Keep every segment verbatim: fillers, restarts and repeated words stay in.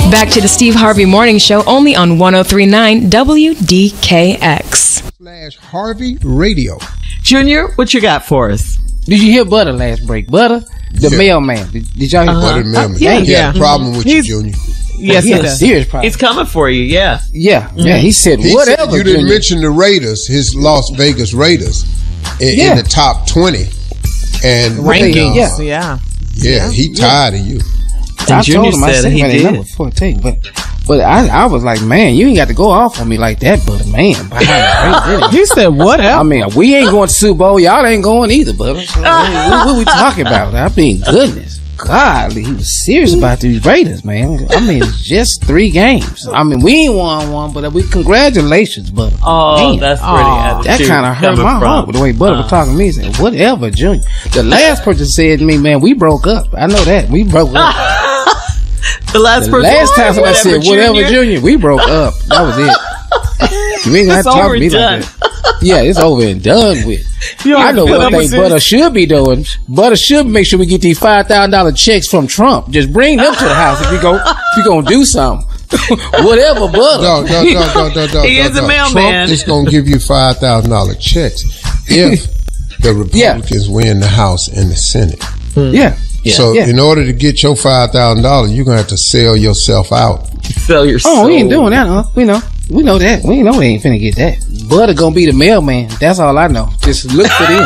Back to the Steve Harvey Morning Show, only on one oh three point nine W D K X. Slash Harvey Radio. Junior, what you got for us? Did you hear Butter last break? Butter, the Yeah. mailman. Did, did y'all hear Uh-huh. Butter? Butter the mailman. Yeah, He yeah. had a problem with He's- you, Junior. Yes, he he had a does. serious problem. He's coming for you, yeah. Yeah, yeah. He said He whatever. said you didn't Junior. mention the Raiders, his Las Vegas Raiders, in, Yeah. in the top twenty. And Rankings, uh, yeah. yeah, he tired of you. I Junior told him I said said he he did. number fourteen, but but I I was like, man, you ain't got to go off on me like that, Butter, man. Behind He said, what I else? mean, we ain't going to Super Bowl. Y'all ain't going either, Butter. So, what, what we talking about? I mean, goodness. God, he was serious about these Raiders, man. I mean, it's just three games. I mean, we ain't won one, but we congratulations, Butter. Oh, Man, that's pretty. Aw, that kind of hurt my heart with the way Butter was talking to me. He said, whatever, Junior. The last person said to me, man, we broke up. I know that. We broke up. The last The person. last time somebody said, whatever, Junior. Junior, we broke up. That was it. You ain't gonna have to It's talk over to me and like that. Yeah, it's over and done with. You don't I know feel one like thing this- Butter should be doing. Butter should make sure we get these five thousand dollar checks from Trump. Just bring them to the house if you go if you gonna do something. Whatever, Butter. No, no, no, no, no, no. He no, is a no. mailman. Trump is going to give you five thousand dollars checks if the Republicans win the House and the Senate. Yeah. Yeah. So yeah. in order to get your five thousand dollars, you're going to have to sell yourself out. Sell your Oh, soul. we ain't doing that, huh? We know. We know that. We know we ain't finna get that. Butter gonna be the mailman. That's all I know. Just look for them.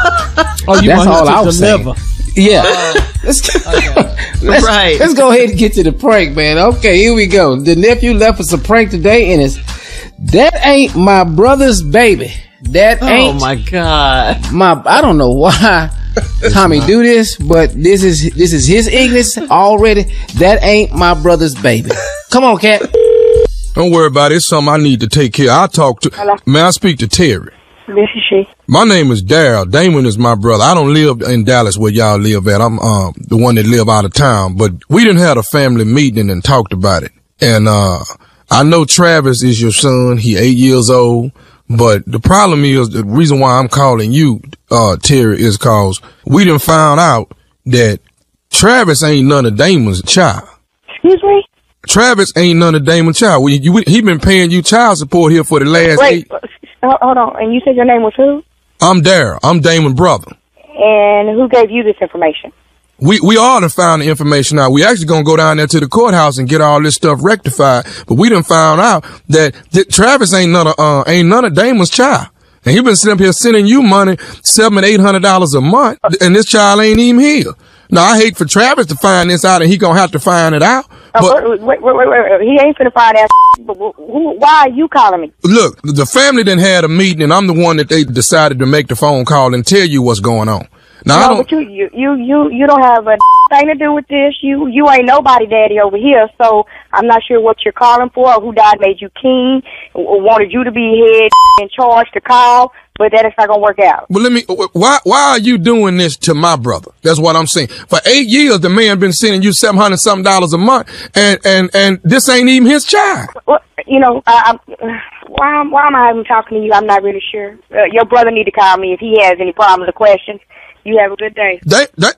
Oh, you That's want him all to I was deliver. saying. Yeah. Let's, let's, Right. let's go ahead and get to the prank, man. Okay, here we go. The nephew left us a prank today, and it's that ain't my brother's baby. That Oh ain't my God. my. I don't know why Tommy do this, but this is this is his ignorance already. That ain't my brother's baby. Come on, cat. Don't worry about it. It's something I need to take care of. I'll talk to... Hello? May I speak to Terry? This is she. My name is Daryl. Damon is my brother. I don't live in Dallas where y'all live at. I'm um the one that live out of town. But we done had a family meeting and talked about it. And uh I know Travis is your son. He eight years old. But the problem is, the reason why I'm calling you, uh, Terry, is cause we done found out that Travis ain't none of Damon's child. Excuse me? Travis ain't none of Damon's child. We, you, he been paying you child support here for the last Wait, eight. uh, hold on. And you said your name was who? I'm Daryl. I'm Damon's brother. And who gave you this information? We we all done found the information out. We actually gonna go down there to the courthouse and get all this stuff rectified. But we done found out that, that Travis ain't none of uh ain't none of Damon's child. And he been sitting up here sending you money, seven, eight hundred dollars a month, and this child ain't even here. Now I hate for Travis to find this out, and he gonna have to find it out. Uh, But wait, wait, wait, wait, wait. He ain't finna find that. But who, why are you calling me? look, the family done had a meeting, and I'm the one that they decided to make the phone call and tell you what's going on. Now I No, don't. but you, you, you, you, you don't have a thing to do with this. You, you ain't nobody daddy over here. So I'm not sure what you're calling for or who died made you king or wanted you to be head in charge to call. But that is not gonna work out. But let me, why, why are you doing this to my brother? That's what I'm saying. For eight years, the man been sending you seven hundred something dollars a month, and, and, and this ain't even his child. Well, you know, I, I'm, why, why am I even talking to you? I'm not really sure. Uh, your brother need to call me if he has any problems or questions. You have a good day. They, they,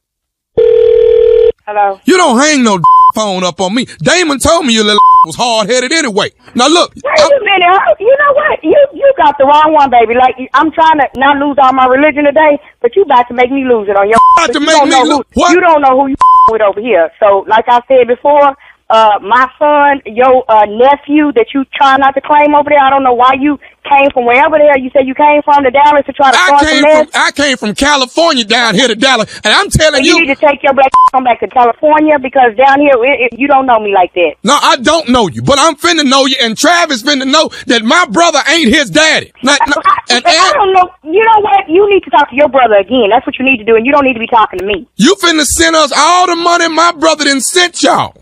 Hello. you don't hang no phone up on me. Damon told me your little was hard-headed anyway. Now look, Wait a minute. huh? You know what? You you got the wrong one, baby. Like, I'm trying to not lose all my religion today, but you about to make me lose it on your. About to you make don't me know lo- who, what? You don't know who you with over here. So, like I said before, uh, my son, your uh, nephew that you try not to claim over there. I don't know why you came from wherever the hell you said you came from to Dallas to try to I start came some mess. from, I came from California down here to Dallas, and I'm telling You you, need to take your black come back to California because down here it, it, you don't know me like that. no, I don't know you, but I'm finna know you, and Travis finna know that my brother ain't his daddy. Now, now, I, and, I and don't know. You know what? You need to talk to your brother again. That's what you need to do, and you don't need to be talking to me. you finna send us all the money my brother done sent y'all.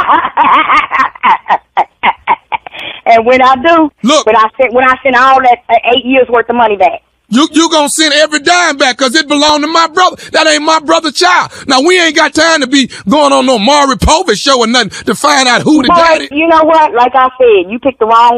And when I do, Look. when I send when I send all that uh, eight years worth of money back. You you gonna send every dime back because it belonged to my brother. That ain't my brother's child. Now, we ain't got time to be going on no Maury Povich show or nothing to find out who the Boy, daddy. you know what? Like I said, you picked the wrong one to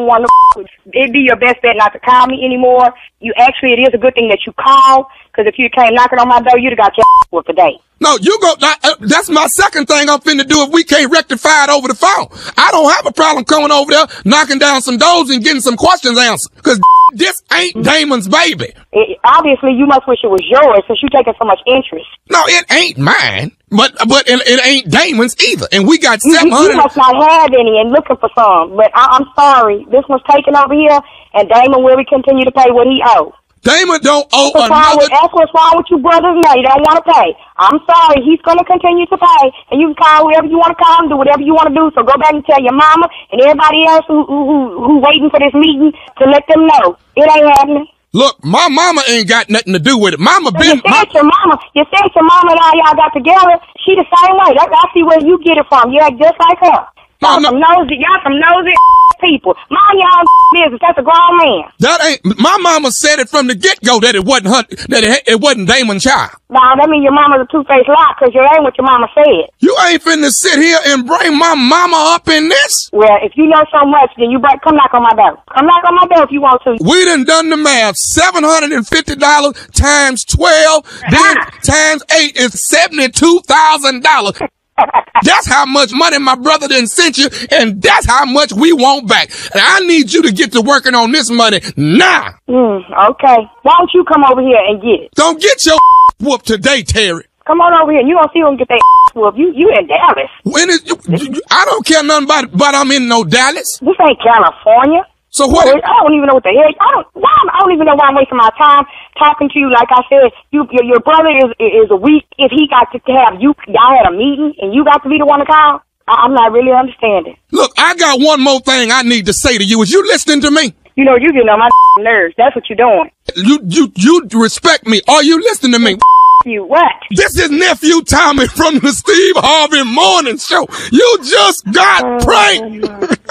it'd be your best bet not to call me anymore. You actually, it is a good thing that you call, because if you came knocking on my door, you'd have got your whooped today. No, you go, uh, that's my second thing I'm finna do if we can't rectify it over the phone. I don't have a problem coming over there, knocking down some doors and getting some questions answered, because this ain't Damon's baby. It, obviously, you must wish it was yours since you taking so much interest. No, it ain't mine, but but it, it ain't Damon's either, and we got You, seven hundred. you must not have any and looking for some, but I, I'm sorry. This one's taken over here, and Damon will continue to pay what he owes. Damon don't owe What's wrong another. with, that's what's wrong with you brothers now. You don't want to pay. I'm sorry. He's going to continue to pay, and you can call whoever you want to call and do whatever you want to do. So go back and tell your mama and everybody else who who who, who waiting for this meeting to let them know it ain't happening. Look, my mama ain't got nothing to do with it. Mama So been. you My, said your mama. You said your mama and all y'all got together. She the same way. That, I see where you get it from. You act just like her. Y'all No, no. some nosy. Y'all some nosy people. Mind your own business. That's a grown man. that ain't. My mama said it from the get go that it wasn't her. That it, it wasn't Damon's child. Nah, that means your mama's a two-faced lie because you ain't what your mama said. You ain't finna sit here and bring my mama up in this. Well, if you know so much, then you better come knock on my door. Come knock on my door if you want to. We done done the math. seven hundred fifty dollars times twelve, then times eight is seventy-two thousand dollars. That's how much money my brother done sent you, and that's how much we want back. And I need you to get to working on this money now. Mm, okay. Why don't you come over here and get it? Don't get your whooped today, Terry. Come on over here. You gonna see them get their whooped. You you in Dallas. When is you, you, I don't care nothing about, about I'm in no Dallas. This ain't California. So what? Well, I don't even know what the heck. I don't. Why? I don't even know why I'm wasting my time talking to you. Like I said, you your, your brother is is a weak. If he got to have you, y'all had a meeting, and you got to be the one to call. I, I'm not really understanding. Look, I got one more thing I need to say to you. Is you listening to me? You know, you getting on my nerves. That's what you're doing. You you you respect me? Are you listening to me? You what? This is nephew Tommy from the Steve Harvey Morning Show. You just got Oh, pranked.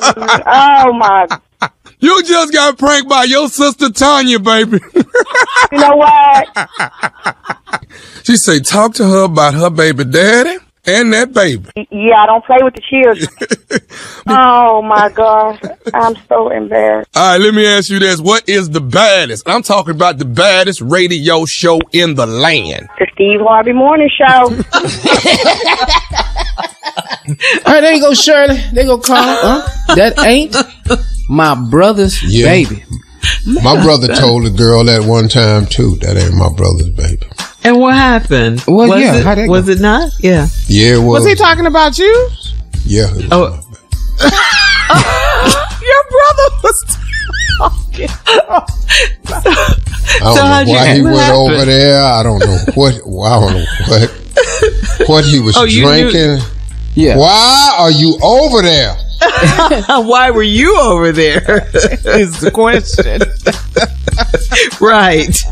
Oh my. You just got pranked by your sister Tanya, baby. You know what? She say, talk to her about her baby daddy and that baby. Yeah, I don't play with the children. Oh my gosh, I'm so embarrassed. All right, let me ask you this. What is the baddest? I'm talking about the baddest radio show in the land. The Steve Harvey Morning Show. All right, there you go, Shirley. There you go, Carl. Huh? That ain't my brother's Yeah. baby. My brother told a girl that one time too. That ain't my brother's baby. And what happened? Well, was yeah, it, how'd that go? was it not? Yeah. Yeah, it was. Was he talking about you? Yeah. It was Oh. Your brother was talking. I don't So know how'd you- why he what went happened? over there. I don't know what. I don't know what. What he was Oh, you knew- drinking. Yeah. Why are you over there? Why were you over there? Is the question. Right.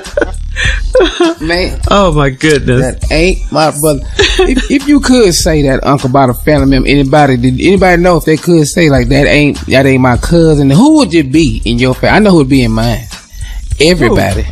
Man, Oh my goodness. that ain't my brother. If, if you could say that, Uncle, about a family member, anybody, did anybody know if they could say like that ain't that ain't my cousin? Who would it be in your family? I know who would be in mine. Everybody.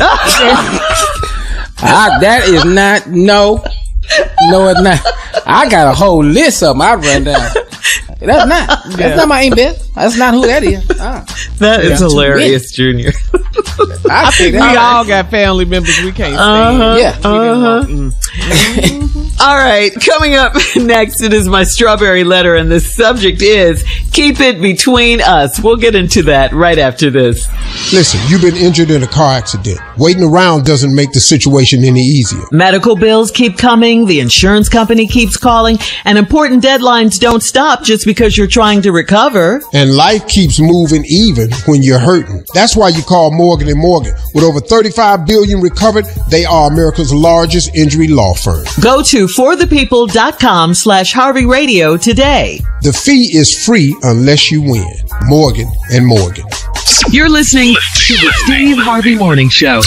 I, that is not no, no, it's not. I got a whole list of them. I run down. That's not. That's not my Aunt Beth. That's not who that is. Ah. That is That's too hilarious, Junior. I think We that. all got family members we can't stand. Uh-huh. Yeah. Uh-huh. All right, coming up next, it is my strawberry letter, and the subject is keep it between us. We'll get into that right after this. Listen, you've been injured in a car accident. Waiting around doesn't make the situation any easier. Medical bills keep coming, the insurance company keeps calling, and important deadlines don't stop just because you're trying to recover. And life keeps moving even when you're hurting. That's why you call Morgan and Morgan. With over thirty-five billion dollars recovered, they are America's largest injury law firm. Go to forthepeople.com slash Harvey Radio today. The fee is free unless you win. Morgan and Morgan. You're listening to the Steve Harvey Morning Show.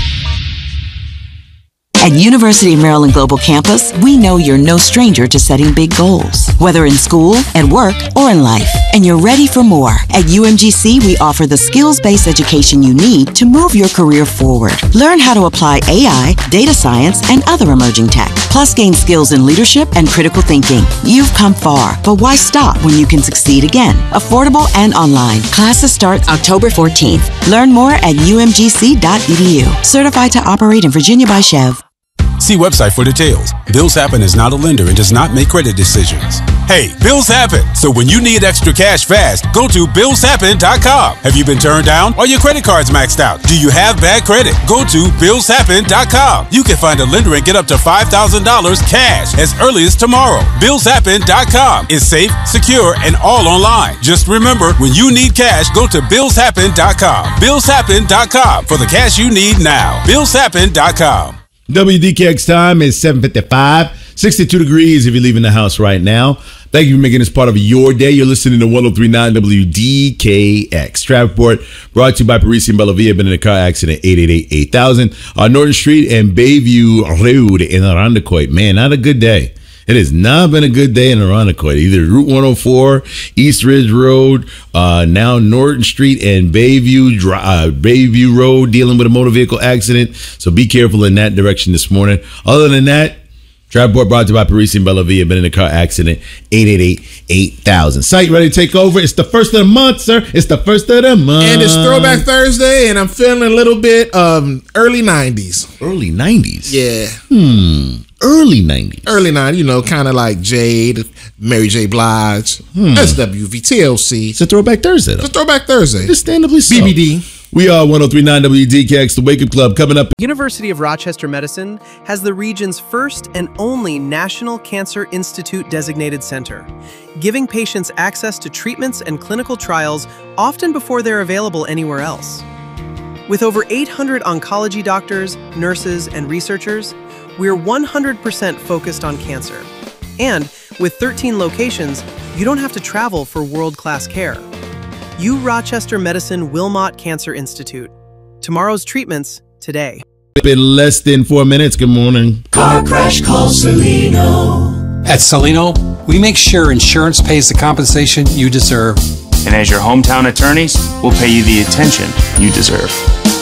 At University of Maryland Global Campus, we know you're no stranger to setting big goals, whether in school, at work, or in life. and you're ready for more. At U M G C, we offer the skills-based education you need to move your career forward. Learn how to apply A I, data science, and other emerging tech. Plus, gain skills in leadership and critical thinking. You've come far, but why stop when you can succeed again? Affordable and online. Classes start October fourteenth. Learn more at U M G C dot E D U. Certified to operate in Virginia by Chev. See website for details. Bills Happen is not a lender and does not make credit decisions. Hey, bills happen. So when you need extra cash fast, go to bills happen dot com. Have you been turned down? Are your credit cards maxed out? Do you have bad credit? Go to bills happen dot com. You can find a lender and get up to five thousand dollars cash as early as tomorrow. bills happen dot com is safe, secure, and all online. Just remember, when you need cash, go to bills happen dot com. bills happen dot com for the cash you need now. bills happen dot com. W D K X time is seven fifty-five, sixty-two degrees if you're leaving the house right now. Thank you for making this part of your day. You're listening to one oh three point nine W D K X. Travelport brought to you by Parisi and Bellavia. Been in a car accident, eight eight eight, eight thousand. On Norton Street and Bayview Road in Irondequoit. Man, not a good day. It has not been a good day in Irondequoit. Either Route one oh four, East Ridge Road, uh, now Norton Street and Bayview, uh, Bayview Road dealing with a motor vehicle accident. So be careful in that direction this morning. Other than that, Travelport brought to you by Parisi and Bellavia. Been in a car accident, eight eight eight, eight thousand. Site ready to take over. It's the first of the month, sir. It's the first of the month. And it's Throwback Thursday, and I'm feeling a little bit um early nineties. Early nineties? Yeah. Hmm. Early nineties. Early nineties, you know, kind of like Jade, Mary J. Blige, hmm. S W V, T L C. It's a Throwback Thursday, though. It's a Throwback Thursday. Understandably so. B B D. We are one oh three point nine W D K X, the Wake Up Club, coming up. University of Rochester Medicine has the region's first and only National Cancer Institute designated center, giving patients access to treatments and clinical trials often before they're available anywhere else. With over eight hundred oncology doctors, nurses, and researchers, we're one hundred percent focused on cancer. And with thirteen locations, you don't have to travel for world-class care. U Rochester Medicine Wilmot Cancer Institute. Tomorrow's treatments today. In less than four minutes. Good morning. Car crash, call Celino. At Celino, we make sure insurance pays the compensation you deserve. And as your hometown attorneys, we'll pay you the attention you deserve.